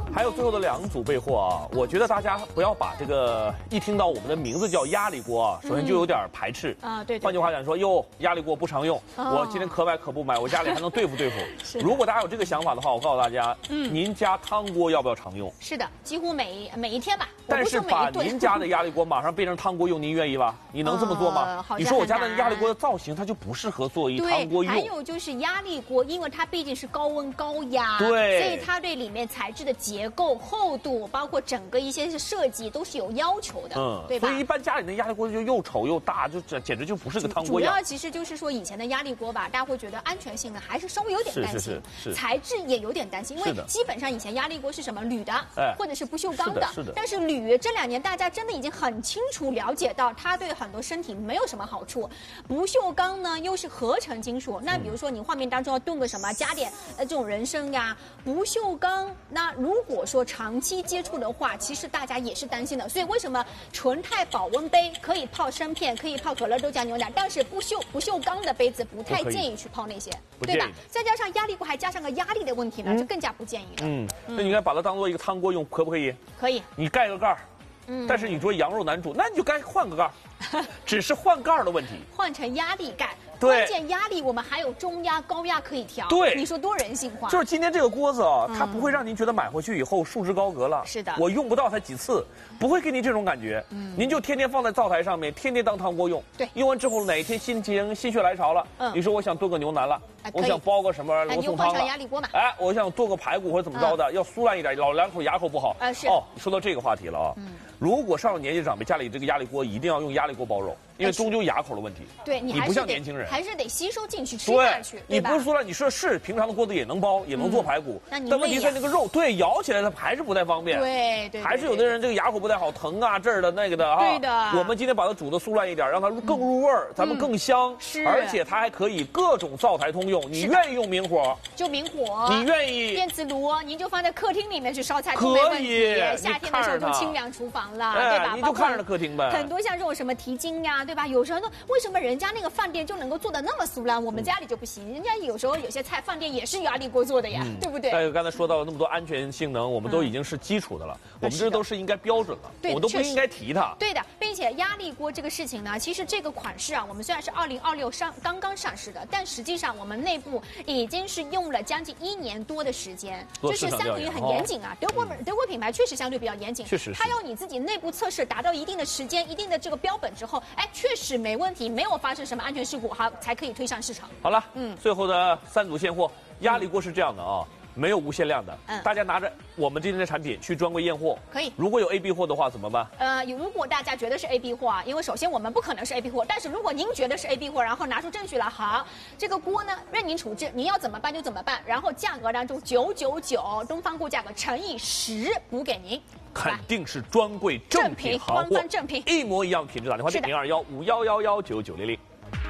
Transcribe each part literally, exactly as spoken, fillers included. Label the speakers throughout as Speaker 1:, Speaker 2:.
Speaker 1: 还有最后的两组备货啊，我觉得大家不要把这个一听到我们的名字叫压力锅啊，首先就有点排斥
Speaker 2: 啊。对。
Speaker 1: 换句话讲说，哟，压力锅不常用，我今天可买可不买，我家里还能对付对付。如果大家有这个想法的话，我告诉大家，嗯，您家汤锅要不要常用？
Speaker 2: 是的，几乎每每一天吧。
Speaker 1: 但是把您家的压力锅马上变成汤锅用，您愿意吧？你能这么做吗？你说我家的压力锅的造型，它就不适合做一汤锅用。
Speaker 2: 还有就是压力锅，因为它毕竟是高温高压，
Speaker 1: 对，
Speaker 2: 所以它对里面材质的结构、厚度，包括整个一些设计都是有要求的，嗯，对吧？
Speaker 1: 所以一般家里的压力锅就又丑又大，就这简直就不是个汤锅。
Speaker 2: 主要其实就是说以前的压力锅吧，大家会觉得安全性呢还是稍微有点担心，
Speaker 1: 是是是，
Speaker 2: 材质也有点担心，因为基本上以前压力锅是什么铝的，哎，或者是不锈钢的，
Speaker 1: 是的。
Speaker 2: 但是铝这两年大家真的已经很清楚了解到，它对很多身体没有什么好处。不锈钢呢又是合成金属，那比如说你画面当中要炖个什么，加点呃这种人参呀，不锈钢，那如果说长期接触的话，其实大家也是担心的。所以为什么纯钛保温杯可以泡生片，可以泡可乐豆浆牛奶，但是不锈不锈钢的杯子不太建议去泡那些，对吧？再加上压力锅还加上个压力的问题呢，就更加不建议了。嗯，
Speaker 1: 那你应该把它当做一个汤锅用，可不可以？
Speaker 2: 可以。
Speaker 1: 你盖个盖儿。嗯，但是你说羊肉难煮，那你就该换个盖儿，只是换盖儿的问题。
Speaker 2: 换成压力盖。
Speaker 1: 对，
Speaker 2: 关键压力我们还有中压、高压可以调。
Speaker 1: 对，
Speaker 2: 你说多人性化。
Speaker 1: 就是今天这个锅子啊，它不会让您觉得买回去以后束之高阁了。
Speaker 2: 是的，
Speaker 1: 我用不到它几次，不会给您这种感觉。嗯，您就天天放在灶台上面，天天当汤锅用。
Speaker 2: 对，
Speaker 1: 用完之后哪一天心情心血来潮了，嗯，你说我想炖个牛腩了，我想煲个什么罗宋汤了，
Speaker 2: 压力锅嘛。
Speaker 1: 哎，我想炖个排骨或者怎么着的，要酥烂一点，老两口牙口不好。
Speaker 2: 啊，是。
Speaker 1: 哦，说到这个话题了啊。嗯。如果上了年纪长辈家里这个压力锅一定要用压力锅煲肉，因为终究牙口的问题。
Speaker 2: 对，
Speaker 1: 你不像年轻人，
Speaker 2: 还是得吸收进去吃下去。
Speaker 1: 你不是说了，你说是平常的锅子也能煲，也能做排骨，但问题在那个肉，对，咬起来它还是不太方便。
Speaker 2: 对对。
Speaker 1: 还是有的人这个牙口不太好，疼啊这儿的那个的啊。
Speaker 2: 对的。
Speaker 1: 我们今天把它煮的酥烂一点，让它更入味儿，咱们更香。
Speaker 2: 是。
Speaker 1: 而且它还可以各种灶台通用，你愿意用明火
Speaker 2: 就明火，
Speaker 1: 你愿意
Speaker 2: 电磁炉，您就放在客厅里面去烧菜
Speaker 1: 都
Speaker 2: 没问题。
Speaker 1: 夏
Speaker 2: 天的时候就清凉厨房了，对吧？
Speaker 1: 就看着客厅呗，
Speaker 2: 很多像这种什么蹄筋呀，对吧？有时候为什么人家那个饭店就能够做的那么酥烂，我们家里就不行？人家有时候有些菜饭店也是压力锅做的呀，对不对？
Speaker 1: 还有刚才说到了那么多安全性能，我们都已经是基础的了，我们这都是应该标准了，我们都不应该提它。
Speaker 2: 对的，并且压力锅这个事情呢，其实这个款式啊，我们虽然是二零二六上刚刚上市的，但实际上我们内部已经是用了将近一年多的时间，就是相对于很严谨啊。德国德国品牌确实相对比较严谨，
Speaker 1: 确实，
Speaker 2: 它要你自己内部测试达到一定的时间、一定的这个标本之后，哎，确实没问题，没有发生什么安全事故，好才可以推上市场。
Speaker 1: 好了，嗯，最后的三组现货，压力锅是这样的啊。没有无限量的，嗯，大家拿着我们今天的产品去专柜验货，
Speaker 2: 可以。
Speaker 1: 如果有 A B 货的话怎么办？
Speaker 2: 呃，如果大家觉得是 A B 货啊，因为首先我们不可能是 A B 货，但是如果您觉得是 A B 货，然后拿出证据来，好，这个锅呢任您处置，您要怎么办就怎么办，然后价格当中九九九东方顾价格乘以十补给您。
Speaker 1: 肯定是专柜正品行货，
Speaker 2: 官方正品，
Speaker 1: 一模一样品质。打电话零二幺五幺幺幺九九零零。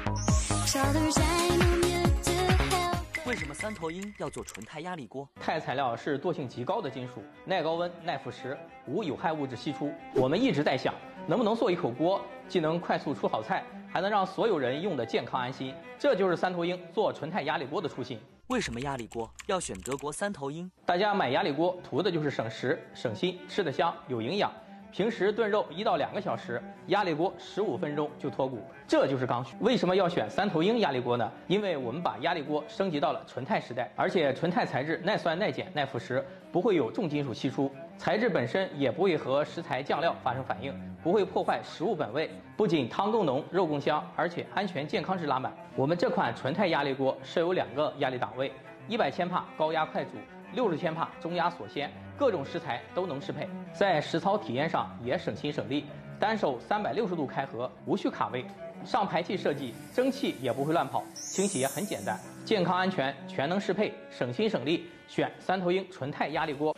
Speaker 3: 为什么三头鹰要做纯钛压力锅？
Speaker 4: 钛材料是惰性极高的金属，耐高温、耐腐蚀，无有害物质析出。我们一直在想，能不能做一口锅，既能快速出好菜，还能让所有人用的健康安心。这就是三头鹰做纯钛压力锅的初心。
Speaker 3: 为什么压力锅要选德国三头鹰？
Speaker 4: 大家买压力锅图的就是省时、省心，吃得香，有营养。平时炖肉一到两个小时，压力锅十五分钟就脱骨，这就是刚需。为什么要选三头鹰压力锅呢？因为我们把压力锅升级到了纯钛时代，而且纯钛材质耐酸、耐碱、耐腐蚀，不会有重金属析出，材质本身也不会和食材酱料发生反应，不会破坏食物本味。不仅汤更浓、肉更香，而且安全健康值拉满。我们这款纯钛压力锅设有两个压力档位，一百千帕高压快煮，六十千帕中压锁鲜，各种食材都能适配，在实操体验上也省心省力。单手三百六十度开合，无需卡位。上排气设计，蒸汽也不会乱跑，清洗也很简单，健康安全全能适配，省心省力，选三头鹰纯钛压力锅。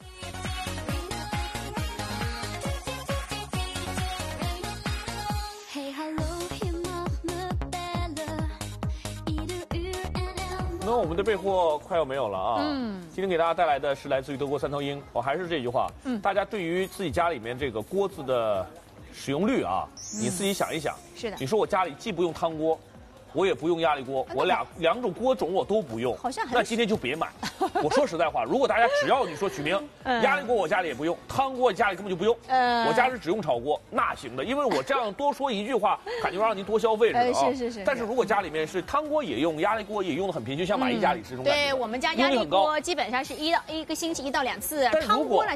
Speaker 1: 那我们的备货快要没有了啊！嗯，今天给大家带来的是来自于德国三头鹰。我还是这句话，嗯，大家对于自己家里面这个锅子的使用率啊，嗯、你自己想一想。
Speaker 2: 是的。
Speaker 1: 你说我家里既不用汤锅， 我也不用压力锅，我俩两种锅种我都不用。
Speaker 2: 好像
Speaker 1: 那今天就别买。我说实在话，如果大家只要你说许明，压力锅我家里也不用，汤锅家里根本就不用，我家是只用炒锅，那行的，因为我这样多说一句话，感觉让您多消费似的啊。
Speaker 2: 是是是。
Speaker 1: 但是如果家里面是汤锅也用，压力锅也用的很频，就像马毅家里是这种感觉。
Speaker 2: 对我们家压力锅基本上是一到一个星期一到两次，汤锅呢。